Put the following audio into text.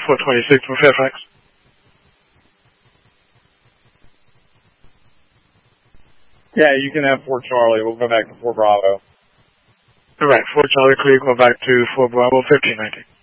426 for Fairfax. Yeah, you can have 4 Charlie. We'll go back to 4 Bravo. All right, 4 Charlie, clear, go back to 4 Bravo, 1590.